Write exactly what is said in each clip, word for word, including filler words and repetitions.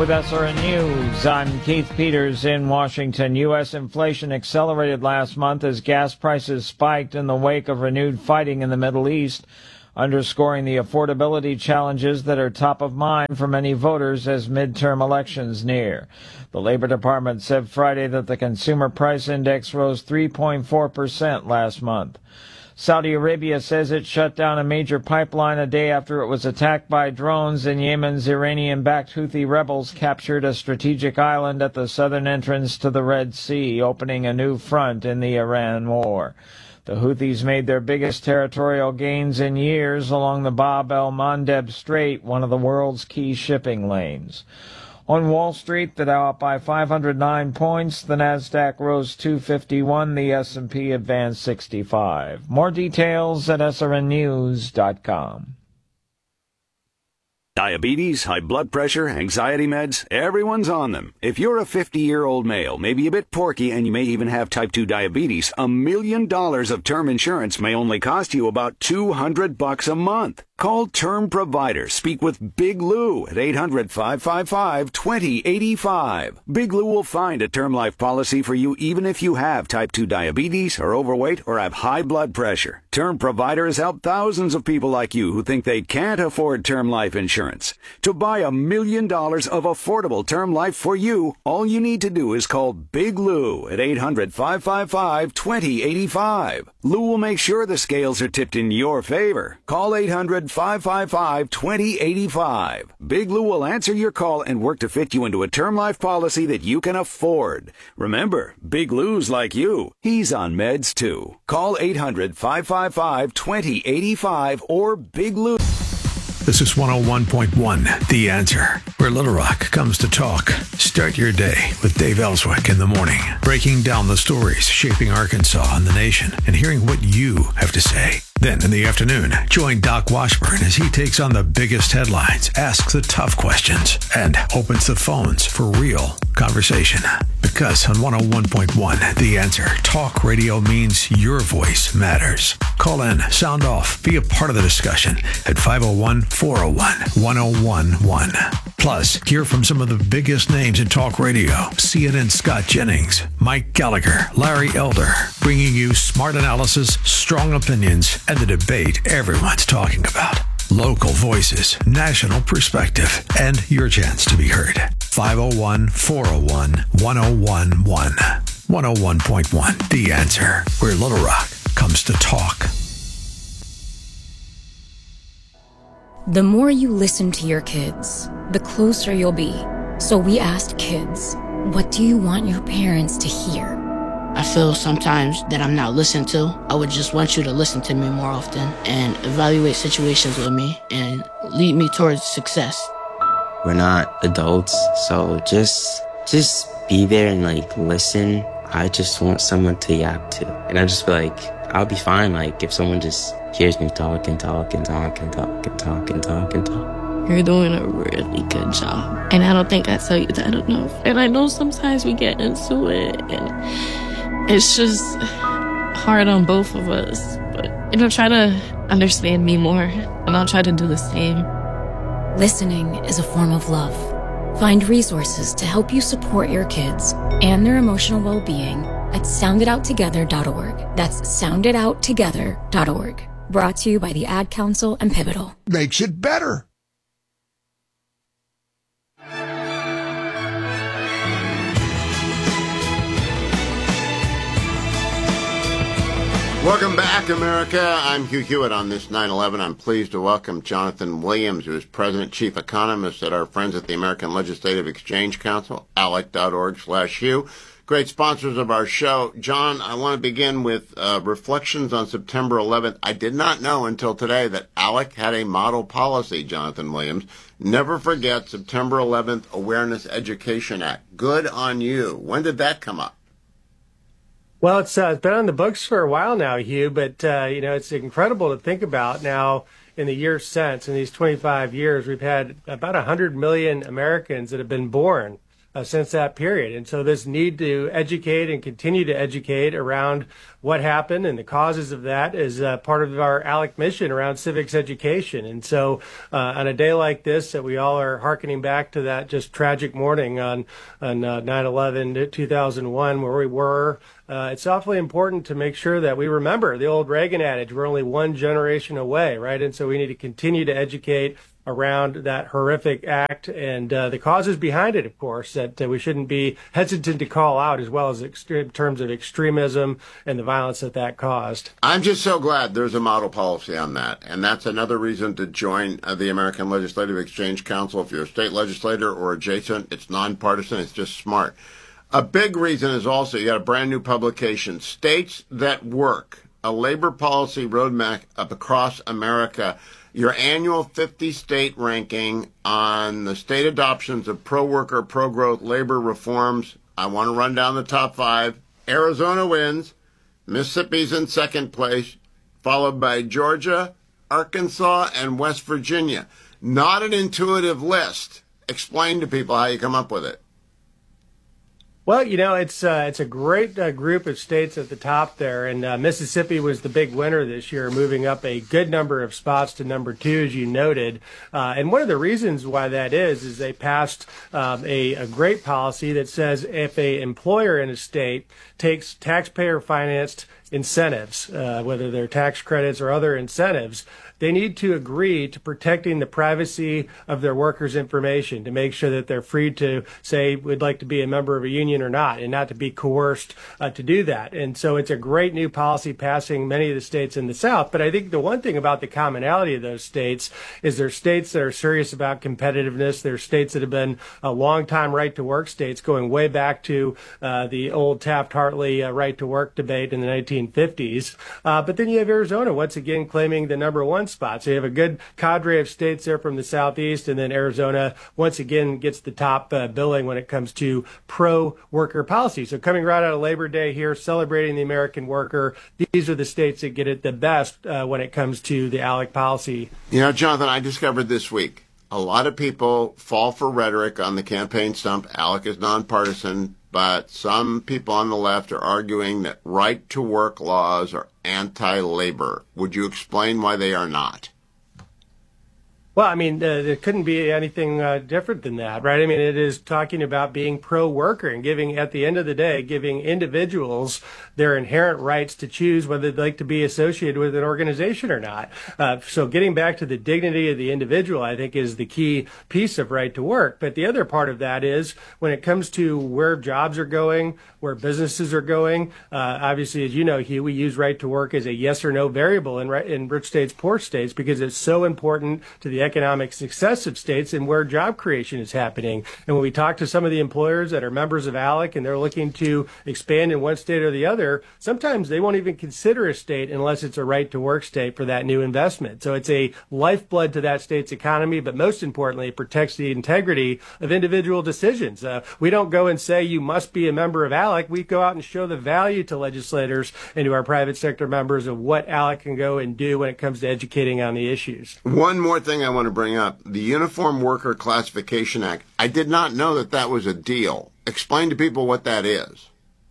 With S R N News, I'm Keith Peters in Washington. U S inflation accelerated last month as gas prices spiked in the wake of renewed fighting in the Middle East, underscoring the affordability challenges that are top of mind for many voters as midterm elections near. The Labor Department said Friday that the Consumer Price Index rose three point four percent last month. Saudi Arabia says it shut down a major pipeline a day after it was attacked by drones, and Yemen's Iranian-backed Houthi rebels captured a strategic island at the southern entrance to the Red Sea, opening a new front in the Iran war. The Houthis made their biggest territorial gains in years along the Bab el-Mandeb Strait, one of the world's key shipping lanes. On Wall Street, the Dow up by five hundred nine points, the Nasdaq rose two fifty-one, the S and P advanced sixty-five. More details at S R N news dot com. Diabetes, high blood pressure, anxiety meds, everyone's on them. If you're a fifty-year-old male, maybe a bit porky, and you may even have type two diabetes, a million dollars of term insurance may only cost you about two hundred bucks a month. Call Term Provider. Speak with Big Lou at eight hundred, five five five, two zero eight five. Big Lou will find a term life policy for you even if you have type two diabetes, are overweight, or have high blood pressure. Term Provider has helped thousands of people like you who think they can't afford term life insurance. To buy a million dollars of affordable term life for you, all you need to do is call Big Lou at eight hundred, five five five, two zero eight five. Lou will make sure the scales are tipped in your favor. Call eight hundred, five five five, two zero eight five. Big Lou will answer your call and work to fit you into a term life policy that you can afford. Remember, Big Lou's like you. He's on meds too. Call eight hundred, five five five, two zero eight five or Big Lou. This is one oh one point one, The Answer, where Little Rock comes to talk. Start your day with Dave Ellswick in the morning, breaking down the stories shaping Arkansas and the nation and hearing what you have to say. Then in the afternoon, join Doc Washburn as he takes on the biggest headlines, asks the tough questions, and opens the phones for real conversation. Because on one oh one point one, The Answer, talk radio means your voice matters. Call in, sound off, be a part of the discussion at five oh one, four oh one, one oh one one. Plus, hear from some of the biggest names in talk radio. C N N's Scott Jennings, Mike Gallagher, Larry Elder, bringing you smart analysis, strong opinions, and the debate everyone's talking about. Local voices, national perspective, and your chance to be heard. five oh one, four oh one, one oh one one. one oh one point one, The Answer, where Little Rock comes to talk. The more you listen to your kids, the closer you'll be. So we asked kids, what do you want your parents to hear? I feel sometimes that I'm not listened to. I would just want you to listen to me more often and evaluate situations with me and lead me towards success. We're not adults, so just just be there and like listen. I just want someone to yap to. And I just feel like I'll be fine like if someone just hears me talk and talk and talk and talk and talk and talk and talk. You're doing a really good job. And I don't think I tell you that enough. And I know sometimes we get into it and it's just hard on both of us. But, you know, try to understand me more and I'll try to do the same. Listening is a form of love. Find resources to help you support your kids and their emotional well-being at sound it out together dot org. That's sound it out together dot org. Brought to you by the Ad Council and Pivotal. Makes it better. Welcome back, America. I'm Hugh Hewitt on this nine eleven. I'm pleased to welcome Jonathan Williams, who is President Chief Economist at our friends at the American Legislative Exchange Council, alec dot org slash Hugh. Great sponsors of our show. John, I want to begin with uh, reflections on September eleventh. I did not know until today that ALEC had a model policy, Jonathan Williams. Never forget September eleventh Awareness Education Act. Good on you. When did that come up? Well, it's, uh, it's been on the books for a while now, Hugh, but, uh, you know, it's incredible to think about now in the years since. In these twenty-five years, we've had about one hundred million Americans that have been born uh, since that period. And so this need to educate and continue to educate around what happened and the causes of that is uh, part of our ALEC mission around civics education. And so uh, on a day like this, that we all are hearkening back to that just tragic morning on, on uh, nine eleven two thousand one, where we were, uh, it's awfully important to make sure that we remember the old Reagan adage, we're only one generation away, right? And so we need to continue to educate around that horrific act and uh, the causes behind it, of course, that uh, we shouldn't be hesitant to call out, as well as extre- in terms of extremism and the violence that that caused. I'm just so glad there's a model policy on that. And that's another reason to join uh, the American Legislative Exchange Council. If you're a state legislator or adjacent, it's nonpartisan, it's just smart. A big reason is also you got a brand new publication, States That Work, a labor policy roadmap up across America. Your annual fifty state ranking on the state adoptions of pro-worker, pro-growth labor reforms. I want to run down the top five. Arizona wins. Mississippi's in second place, followed by Georgia, Arkansas, and West Virginia. Not an intuitive list. Explain to people how you come up with it. Well, you know, it's uh, it's a great uh, group of states at the top there, and uh, Mississippi was the big winner this year, moving up a good number of spots to number two, as you noted. Uh, and one of the reasons why that is, is they passed um, a, a great policy that says if a employer in a state takes taxpayer-financed incentives, uh, whether they're tax credits or other incentives, they need to agree to protecting the privacy of their workers' information to make sure that they're free to say we'd like to be a member of a union or not, and not to be coerced uh, to do that. And so it's a great new policy passing many of the states in the South. But I think the one thing about the commonality of those states is they're states that are serious about competitiveness. They're states that have been a long-time right-to-work states, going way back to uh, the old Taft-Hartley uh, right-to-work debate in the nineteen fifties. Uh, but then you have Arizona, once again, claiming the number one spot. So you have a good cadre of states there from the Southeast, and then Arizona once again gets the top uh, billing when it comes to pro-worker policy. So coming right out of Labor Day here, celebrating the American worker, these are the states that get it the best uh, when it comes to the ALEC policy. You know, Jonathan, I discovered this week, a lot of people fall for rhetoric on the campaign stump. ALEC is nonpartisan, but some people on the left are arguing that right-to-work laws are anti-labor. Would you explain why they are not? Well, I mean, uh, there couldn't be anything uh, different than that, right? I mean, it is talking about being pro-worker and giving, at the end of the day, giving individuals their inherent rights to choose whether they'd like to be associated with an organization or not. Uh, so getting back to the dignity of the individual, I think, is the key piece of right to work. But the other part of that is when it comes to where jobs are going, where businesses are going, uh, obviously, as you know, Hugh, we use right to work as a yes or no variable in, in rich states, poor states, because it's so important to the economic success of states and where job creation is happening. And when we talk to some of the employers that are members of ALEC and they're looking to expand in one state or the other, sometimes they won't even consider a state unless it's a right to work state for that new investment. So it's a lifeblood to that state's economy, but most importantly, it protects the integrity of individual decisions. Uh, we don't go and say you must be a member of ALEC. We go out and show the value to legislators and to our private sector members of what ALEC can go and do when it comes to educating on the issues. One more thing I want to bring up, the Uniform Worker Classification Act. I did not know that that was a deal. Explain to people what that is.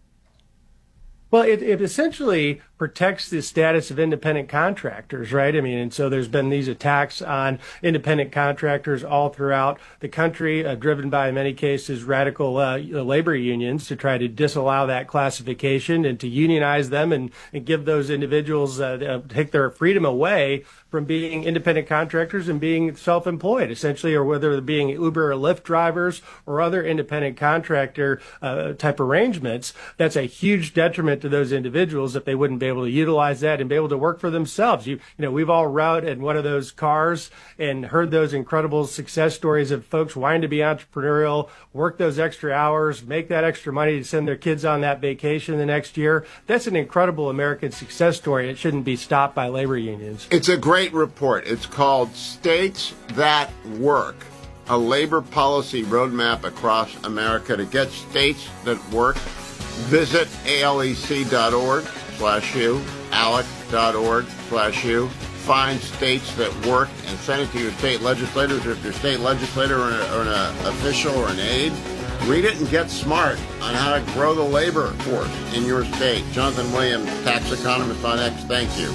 Well, it, it essentially protects the status of independent contractors, right? I mean, and so there's been these attacks on independent contractors all throughout the country, uh, driven by, in many cases, radical uh, labor unions to try to disallow that classification and to unionize them and, and give those individuals, uh, uh, take their freedom away from being independent contractors and being self-employed, essentially, or whether they're being Uber or Lyft drivers or other independent contractor uh, type arrangements. That's a huge detriment to those individuals if they wouldn't be able to utilize that and be able to work for themselves. You, you know, we've all rode in one of those cars and heard those incredible success stories of folks wanting to be entrepreneurial, work those extra hours, make that extra money to send their kids on that vacation the next year. That's an incredible American success story. It shouldn't be stopped by labor unions. It's a great report. It's called States That Work, a labor policy roadmap across America. To get states that work, visit alec.org slash you, alec.org slash you. Find states that work and send it to your state legislators. Or if your state legislator or, an, or an official or an aide Read it and get smart on how to grow the labor force in your state. Jonathan Williams, tax economist on X. Thank you.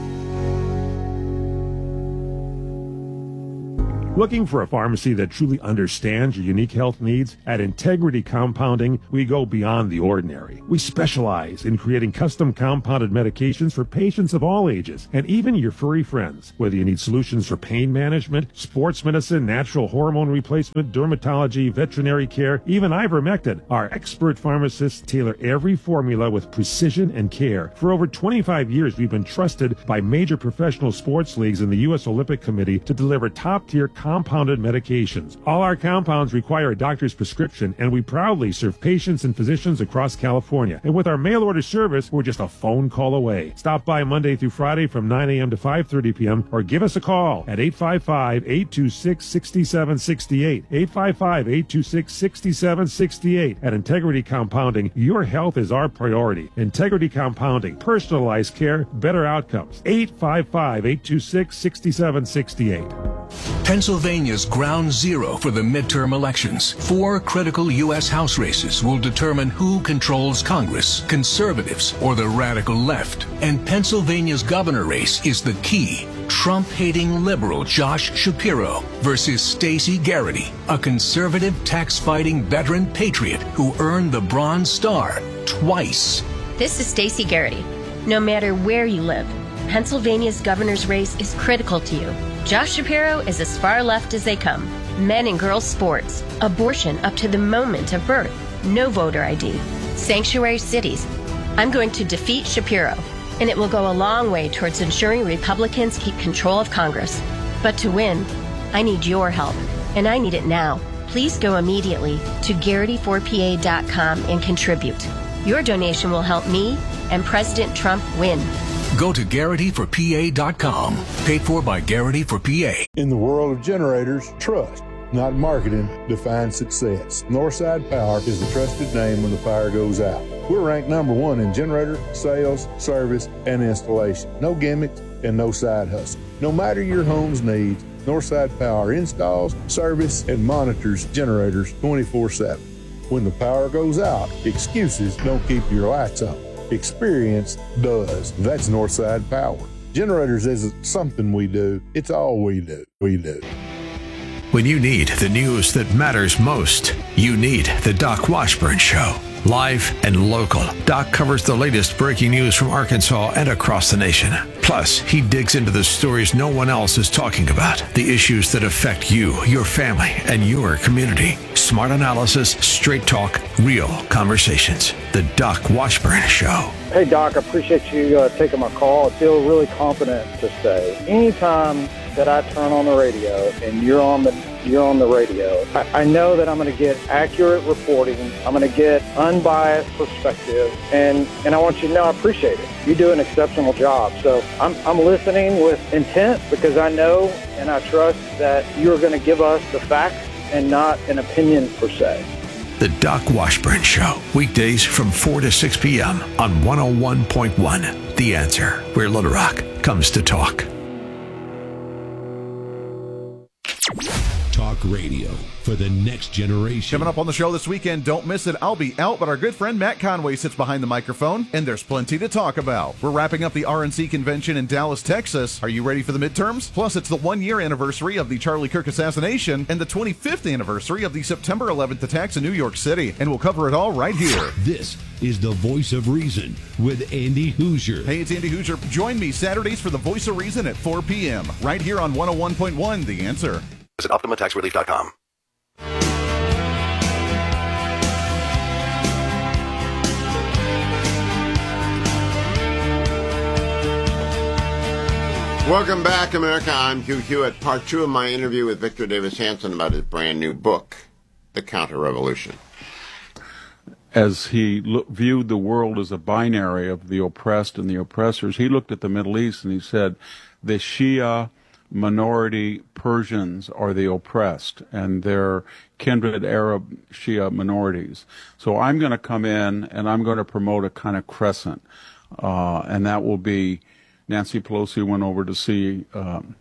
Looking for a pharmacy that truly understands your unique health needs? At Integrity Compounding, we go beyond the ordinary. We specialize in creating custom compounded medications for patients of all ages, and even your furry friends. Whether you need solutions for pain management, sports medicine, natural hormone replacement, dermatology, veterinary care, even ivermectin, our expert pharmacists tailor every formula with precision and care. For over twenty-five years, we've been trusted by major professional sports leagues and the U S Olympic Committee to deliver top-tier compounded medications. All our compounds require a doctor's prescription, and we proudly serve patients and physicians across California. And with our mail-order service, we're just a phone call away. Stop by Monday through Friday from nine a.m. to five thirty p.m. or give us a call at eight five five, eight two six, six seven six eight. eight five five, eight two six, six seven six eight. At Integrity Compounding, your health is our priority. Integrity Compounding, personalized care, better outcomes. eight five five, eight two six, six seven six eight. Pennsylvania's ground zero for the midterm elections. Four critical U S House races will determine who controls Congress, conservatives or the radical left. And Pennsylvania's governor race is the key. Trump-hating liberal Josh Shapiro versus Stacey Garrity, a conservative tax-fighting veteran patriot who earned the Bronze Star twice. This is Stacey Garrity. No matter where you live, Pennsylvania's governor's race is critical to you. Josh Shapiro is as far left as they come. Men and girls sports, abortion up to the moment of birth, no voter I D, sanctuary cities. I'm going to defeat Shapiro, and it will go a long way towards ensuring Republicans keep control of Congress. But to win, I need your help, and I need it now. Please go immediately to Garrity four P A dot com and contribute. Your donation will help me and President Trump win. Go to Garrity for P A dot com. Paid for by Garrity for P A. In the world of generators, trust, not marketing, defines success. Northside Power is the trusted name when the fire goes out. We're ranked number one in generator, sales, service, and installation. No gimmicks and no side hustle. No matter your home's needs, Northside Power installs, service, and monitors generators twenty-four seven. When the power goes out, excuses don't keep your lights on. Experience does. That's Northside Power. Generators isn't something we do. It's all we do. We do. When you need the news that matters most, you need the Doc Washburn Show. Live and local, Doc covers the latest breaking news from Arkansas and across the nation. Plus, he digs into the stories no one else is talking about, the issues that affect you, your family, and your community. Smart analysis, straight talk, real conversations. The Doc Washburn Show. Hey, Doc, I appreciate you uh, taking my call. I feel really confident to say anytime that I turn on the radio and you're on the you're on the radio, I, I know that I'm going to get accurate reporting. I'm going to get unbiased perspective, and, and I want you to know I appreciate it. You do an exceptional job. So I'm, I'm listening with intent because I know and I trust that you're going to give us the facts and not an opinion per se. The Doc Washburn Show, weekdays from four to six p.m. on one oh one point one. The Answer, where Little Rock comes to talk. Talk radio for the next generation. Coming up on the show this weekend, don't miss it. I'll be out, but our good friend Matt Conway sits behind the microphone, and there's plenty to talk about. We're wrapping up the R N C convention in Dallas, Texas. Are you ready for the midterms? Plus, it's the one-year anniversary of the Charlie Kirk assassination and the twenty-fifth anniversary of the September eleventh attacks in New York City, and we'll cover it all right here. This is the Voice of Reason with Andy Hoosier. Hey, it's Andy Hoosier. Join me Saturdays for the Voice of Reason at four p.m. right here on one oh one point one The Answer. Visit Optima Tax Relief dot com. Welcome back, America. I'm Hugh Hewitt. Part two of my interview with Victor Davis Hanson about his brand new book, The Counter-Revolution. As he look, viewed the world as a binary of the oppressed and the oppressors, he looked at the Middle East and he said, the Shia minority Persians are the oppressed, and they're kindred Arab Shia minorities. So I'm going to come in and I'm going to promote a kind of crescent, uh, and that will be Nancy Pelosi went over to see um,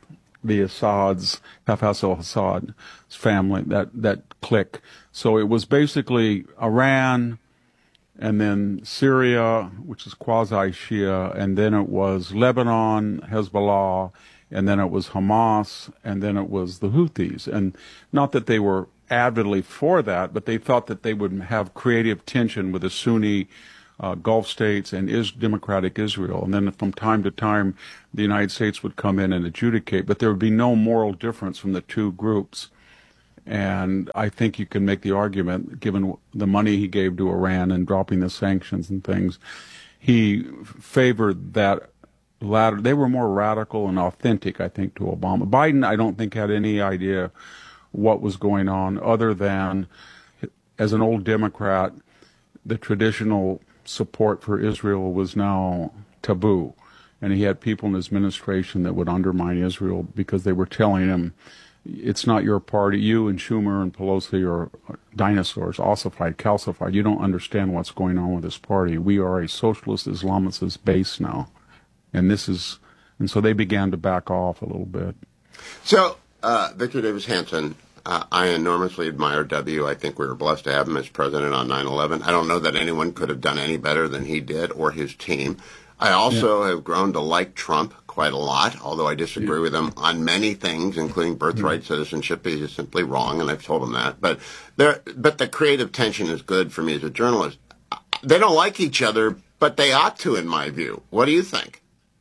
the Assad's, Hafez al-Assad's family, that, that clique. So it was basically Iran, and then Syria, which is quasi-Shia, and then it was Lebanon, Hezbollah, and then it was Hamas, and then it was the Houthis. And not that they were avidly for that, but they thought that they would have creative tension with the Sunni uh, Gulf states and is democratic Israel. And then from time to time, the United States would come in and adjudicate, but there would be no moral difference from the two groups. And I think you can make the argument, given the money he gave to Iran and dropping the sanctions and things, he favored that latter. They were more radical and authentic, I think, to Obama. Biden, I don't think, had any idea what was going on other than, as an old Democrat, the traditional support for Israel was now taboo. And he had people in his administration that would undermine Israel because they were telling him, it's not your party. You and Schumer and Pelosi are dinosaurs, ossified, calcified. You don't understand what's going on with this party. We are a socialist Islamicist base now. And this is, and so they began to back off a little bit. So, uh, Victor Davis Hanson, uh, I enormously admire W. I think we were blessed to have him as president on nine eleven. I don't know that anyone could have done any better than he did or his team. I also yeah. have grown to like Trump quite a lot, although I disagree yeah. with him on many things, including birthright yeah. citizenship. He's just simply wrong, and I've told him that. But there, but the creative tension is good for me as a journalist. They don't like each other, but they ought to, in my view. What do you think?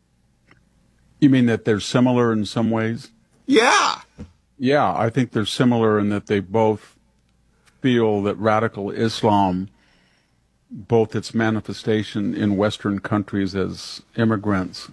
You mean that they're similar in some ways? Yeah. Yeah, I think they're similar in that they both feel that radical Islam, both its manifestation in Western countries as immigrants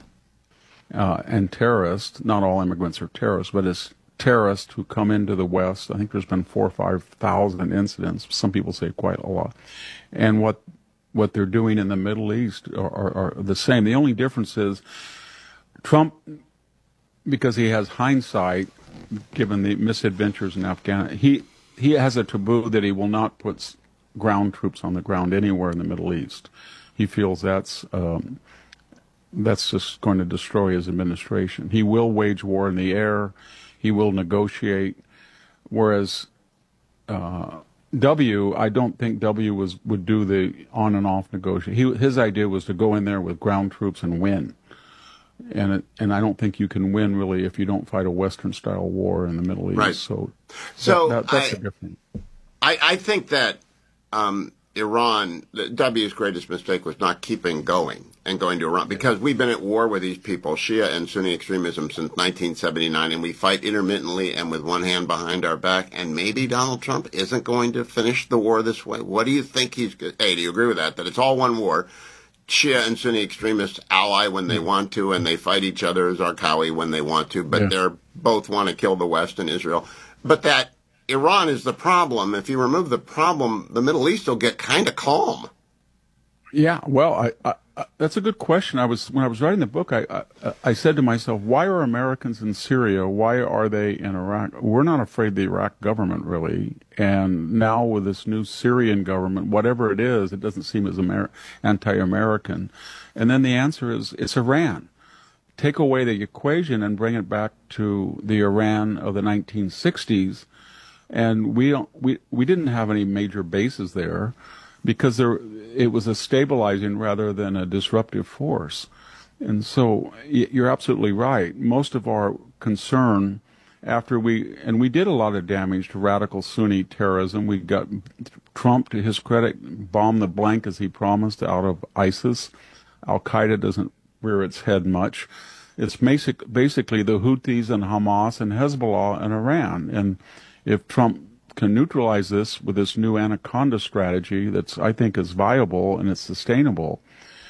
uh, and terrorists, not all immigrants are terrorists, but as terrorists who come into the West. I think there's been four or five thousand incidents. Some people say quite a lot. And what what they're doing in the Middle East are, are, are the same. The only difference is Trump, because he has hindsight, given the misadventures in Afghanistan, he, he has a taboo that he will not put ground troops on the ground anywhere in the Middle East. He feels that's um, that's just going to destroy his administration. He will wage war in the air. He will negotiate. Whereas uh, W, I don't think W was would do the on and off negotiation. He, his idea was to go in there with ground troops and win. And it, and I don't think you can win really if you don't fight a Western style war in the Middle East. Right. So, so that, that, that's I, a different. I, I think that um, Iran, W's greatest mistake was not keeping going and going to Iran, because we've been at war with these people, Shia and Sunni extremism, since nineteen seventy-nine, and we fight intermittently and with one hand behind our back. And maybe Donald Trump isn't going to finish the war this way. What do you think he's? Hey, do you agree with that? That it's all one war? Shia and Sunni extremists ally when they want to, and they fight each other as Zarqawi when they want to, but yeah. they're both want to kill the West and Israel. But that Iran is the problem. If you remove the problem, the Middle East will get kind of calm. Yeah, well, I, I, I, that's a good question. I was when I was writing the book, I, I I said to myself, why are Americans in Syria? Why are they in Iraq? We're not afraid of the Iraq government, really. And now with this new Syrian government, whatever it is, it doesn't seem as Amer- anti-American. And then the answer is it's Iran. Take away the equation and bring it back to the Iran of the nineteen sixties, and we don't, we we didn't have any major bases there, because there it was a stabilizing rather than a disruptive force. And so you're absolutely right. Most of our concern after we, and we did a lot of damage to radical Sunni terrorism. We got Trump, to his credit, bombed the blank as he promised out of ISIS. Al-Qaeda doesn't rear its head much. It's basic, basically the Houthis and Hamas and Hezbollah and Iran. And if Trump can neutralize this with this new anaconda strategy that's, I think, is viable and it's sustainable,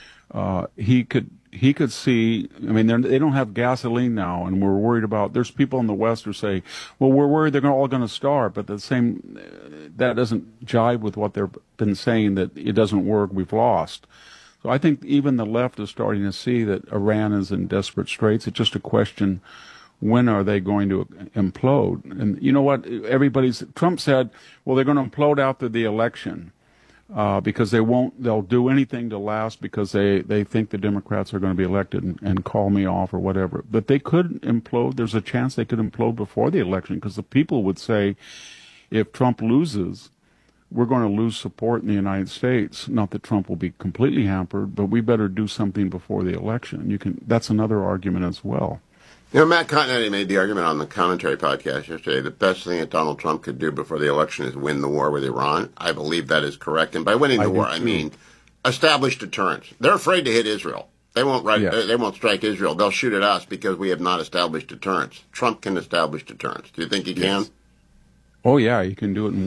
uh, he could he could see, I mean, they don't have gasoline now, and we're worried about, there's people in the West who say, well, we're worried they're all going to starve, but the same, that doesn't jive with what they've been saying, that it doesn't work, we've lost. So I think even the left is starting to see that Iran is in desperate straits. It's just a question, when are they going to implode? And you know what? Everybody's, Trump said, well, they're going to implode after the election. uh, because they won't. They'll do anything to last because they, they think the Democrats are going to be elected and, and call me off or whatever. But they could implode. There's a chance they could implode before the election because the people would say, if Trump loses, we're going to lose support in the United States. Not that Trump will be completely hampered, but we better do something before the election. You can. That's another argument as well. You know, Matt Continetti made the argument on the commentary podcast yesterday. The best thing that Donald Trump could do before the election is win the war with Iran. I believe that is correct. And by winning the I war, do I too. mean establish deterrence. They're afraid to hit Israel. They won't write, Yes. they won't strike Israel. They'll shoot at us because we have not established deterrence. Trump can establish deterrence. Do you think he can? Yes. Oh, yeah, you can do it in